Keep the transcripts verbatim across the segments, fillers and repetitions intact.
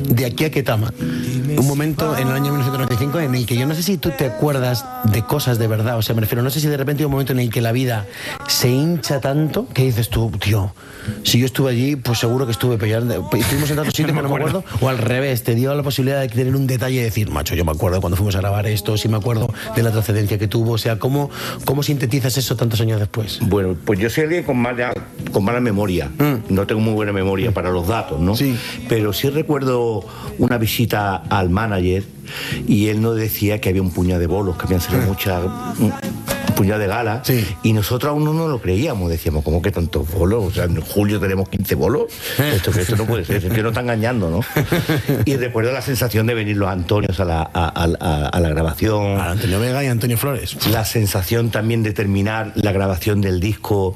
De aquí a Ketama, un momento en el año mil novecientos noventa y cinco en el que yo no sé si tú te acuerdas de cosas de verdad, o sea, me refiero, no sé si de repente hay un momento en el que la vida se hincha tanto que dices tú, tío, si yo estuve allí, pues seguro que estuve peleando, estuvimos en tantos sitios que no me acuerdo, o al revés, te dio la posibilidad de tener un detalle y decir, macho, yo me acuerdo cuando fuimos a grabar esto, sí me acuerdo de la trascendencia que tuvo, o sea, ¿cómo, cómo sintetizas eso tantos años después? Bueno, pues yo soy alguien con mala, con mala memoria, mm. no tengo muy buena memoria mm. para los datos, ¿no? Sí. Pero sí recuerdo una visita al manager y él nos decía que había un puñado de bolos, que habían salido mm. muchas... puñado de gala, sí. y nosotros aún no nos lo creíamos, decíamos, ¿cómo que tantos bolos? O sea, en julio tenemos quince bolos, esto, esto no puede ser, siempre nos está engañando, ¿no? Y recuerdo la sensación de venir los Antonios a la, a, a, a la grabación. A Antonio Vega y Antonio Flores. La sensación también de terminar la grabación del disco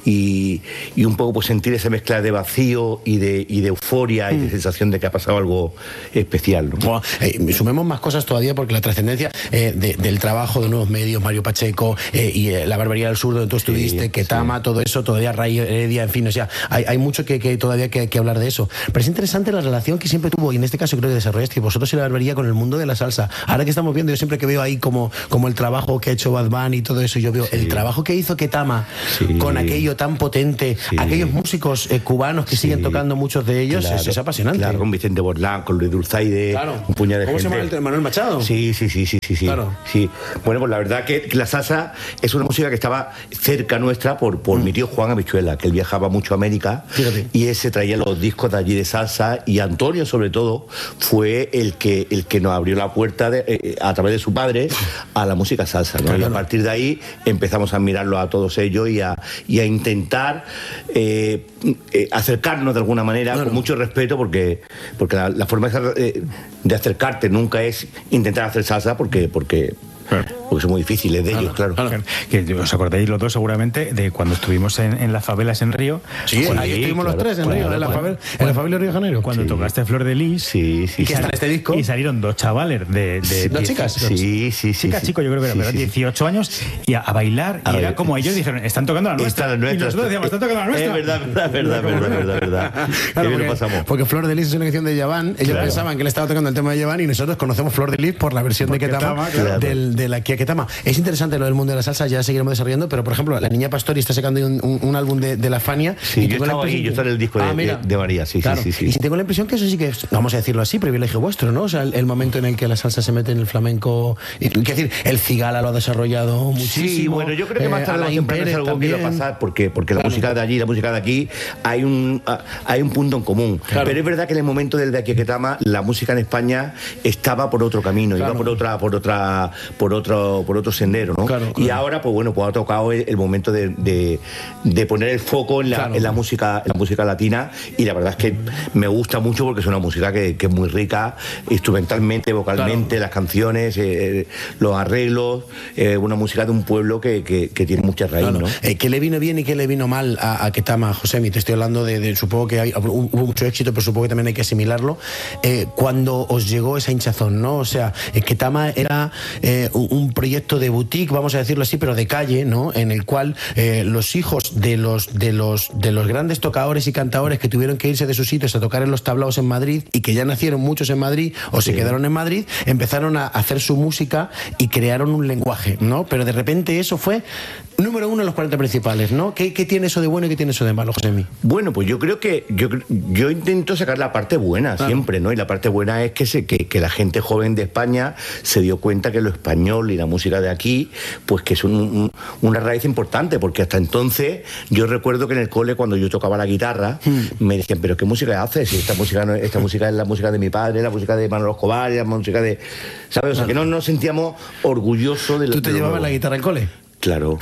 y, y un poco pues sentir esa mezcla de vacío y de, y de euforia mm. y de sensación de que ha pasado algo especial, ¿no? Bueno, eh, sumemos más cosas todavía porque la trascendencia eh, de, del trabajo de nuevos medios, Mario Pacheco, Eh, y eh, La Barbaridad del Sur, donde tú estuviste, sí, Ketama, sí. todo eso, todavía Ray Heredia, en fin, o sea, hay, hay mucho que, que todavía que, que hablar de eso. Pero es interesante la relación que siempre tuvo, y en este caso creo que desarrollaste vosotros y La Barbaridad con el mundo de la salsa. Ahora que estamos viendo, yo siempre que veo ahí como, como el trabajo que ha hecho Bad Bunny y todo eso, yo veo sí. el trabajo que hizo Ketama sí. con aquello tan potente, sí. aquellos músicos eh, cubanos que sí. siguen tocando muchos de ellos, claro, es, es apasionante. Claro, con Vicente Borlán, con Luis Dulzaide, claro. un puñado de ¿Cómo gente. se llama el Manuel Machado? Sí, sí, sí, sí, sí, sí. Claro. sí. Bueno, pues la verdad que la salsa es una música que estaba cerca nuestra por, por mm. mi tío Juan Habichuela, que él viajaba mucho a América. Fíjate. Y él se traía los discos de allí de salsa, y Antonio sobre todo fue el que, el que nos abrió la puerta de, eh, a través de su padre a la música salsa, ¿no? Claro. Y a partir de ahí empezamos a admirarlo a todos ellos y a, y a intentar eh, eh, acercarnos de alguna manera, claro. con mucho respeto, porque, porque la, la forma de, de acercarte nunca es intentar hacer salsa, porque, porque Claro. porque son muy difíciles de ellos, claro. claro. claro. Que os acordáis los dos seguramente de cuando estuvimos en, en las favelas en Río. Sí, cuando, ahí estuvimos claro, los tres en claro, Río, en la favela, en la favela de Río de Janeiro. Cuando sí. tocaste Flor de Lis. Sí, sí. ¿Y qué está en este disco? Y salieron dos chavales de... de ¿Dos diez, chicas? Sí, sí, sí. Chicas, sí, chicos, yo creo que sí, eran, pero sí, dieciocho años, y a, a bailar, a y ver, era como ellos dijeron, están tocando la nuestra. Esta, nuestra y nosotros decíamos, están tocando la nuestra. Es verdad, verdad, verdad, verdad, verdad, verdad. Claro, Qué bien porque, lo pasamos. Porque Flor de Lis es una canción de Yaván, ellos claro. pensaban que le estaba tocando el tema de Yaván, y nosotros conocemos Flor de Lis por la versión porque de Ketama, claro. del, de la Kia Ketama. Es interesante lo del mundo de la salsa, ya seguiremos desarrollando, pero por ejemplo, la Niña Pastori está sacando un, un, un álbum de, de la Fania. Sí, y yo estaba ahí, yo estaba en el disco ah, de, de, de María, sí, claro. sí, sí, sí. Y si tengo la impresión que eso sí que es, vamos a decirlo así, privilegio vuestro, ¿no? O sea, el, el momento en el que la salsa se mete en el flamenco, y, quiero decir, el Cigala lo ha desarrollado muchísimo. Sí, bueno, yo creo que más tarde eh, temprano es algo que va a pasar, porque, porque la claro. música de allí y la música de aquí hay un, hay un punto en común. Claro. Pero es verdad que en el momento del de aquí a Ketama, la música en España estaba por otro camino, claro. iba por otra, por otra, por otro, por otro sendero, ¿no? Claro, claro. Y ahora, pues bueno, pues ha tocado el, el momento de, de, de poner el foco en la, claro. en la música, en la música latina, y la verdad es que me gusta mucho porque es una música que, que es muy rica, instrumentalmente, vocalmente, claro. las canciones, eh, los arreglos, eh, una música de un pueblo que, que, que tiene mucha raíz, claro. ¿no? Eh, ¿Qué le vino bien y qué le vino mal a, a Ketama, Josemi? Te estoy hablando de, de supongo que hay, hubo mucho éxito, pero supongo que también hay que asimilarlo. Eh, cuando os llegó esa hinchazón, ¿no? O sea, eh, Ketama era eh, un, un proyecto de boutique, vamos a decirlo así, pero de calle, ¿no? En el cual eh, los hijos de los, de los, de los grandes tocadores y cantadores que tuvieron que irse de sus sitios a tocar en los tablaos en Madrid, y que ya nacieron muchos en Madrid o sí. se quedaron en Madrid, empezaron a hacer su música y crearon un lenguaje, ¿no? Pero de repente eso fue número uno en los cuarenta principales, ¿no? ¿Qué, qué tiene eso de bueno y qué tiene eso de malo, Josemi? Bueno, pues yo creo que yo, yo intento sacar la parte buena claro. siempre, ¿no? Y la parte buena es que, se, que, que la gente joven de España se dio cuenta que lo español y la música de aquí, pues que es un, un, una raíz importante, porque hasta entonces yo recuerdo que en el cole, cuando yo tocaba la guitarra, hmm. me decían, ¿pero qué música haces? Si esta música, no, esta música es la música de mi padre, la música de Manolo Escobar, la música de... ¿Sabes? O sea, que no nos sentíamos orgullosos de... ¿Tú te llevabas la guitarra al cole? Claro,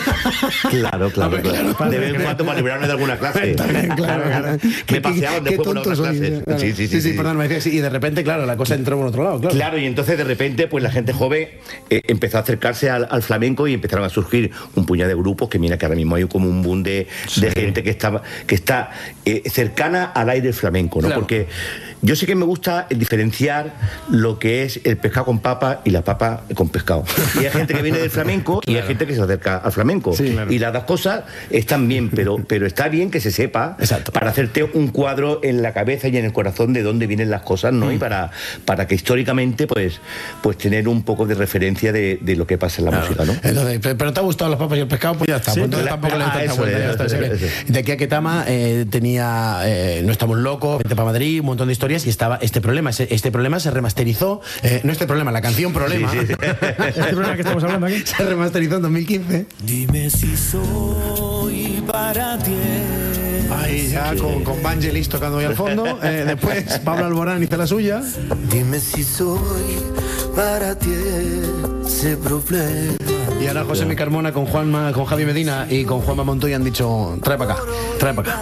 claro, claro, claro. claro. De vez en cuando para librarme de alguna clase. También, claro, claro. Me paseaban después por otras clases. Claro. Sí, sí, sí, sí, sí, sí. Perdón, me decías, sí, y de repente, claro, la cosa entró por otro lado, claro. Claro, y entonces de repente, pues la gente joven eh, empezó a acercarse al, al flamenco, y empezaron a surgir un puñado de grupos, que mira que ahora mismo hay como un boom de, sí. de gente que está, que está eh, cercana al aire flamenco, ¿no? Claro. Porque yo sí que me gusta diferenciar lo que es el pescado con papa y la papa con pescado. Y hay gente que viene del flamenco, claro. y hay gente que se acerca al flamenco. Sí, claro. Y las dos cosas están bien, pero, pero está bien que se sepa. Exacto. Para hacerte un cuadro en la cabeza y en el corazón de dónde vienen las cosas, ¿no? Mm. Y para, para que históricamente, pues, pues tener un poco de referencia de, de lo que pasa en la claro. música, ¿no? Entonces, pero te ha gustado las papas y el pescado, pues ya está. Sí, pues entonces tampoco le das tanta vuelta. Ya está, eso, eso. De aquí a Ketama eh, tenía eh, No estamos locos, vente para Madrid, un montón de historias y estaba este problema. Este problema se remasterizó, eh, no este problema, la canción Problema. Sí, sí, sí. Este problema que estamos hablando aquí se remasterizó en dos mil quince. Dime si soy para ti. Ahí ya con, con Vangelis tocando ahí al fondo. Eh, después Pablo Alborán hizo la suya. Dime si soy para ti ese problema. Y ahora José Mi Carmona con Juanma, con Javi Medina y con Juanma Montoya han dicho: trae para acá, trae para acá.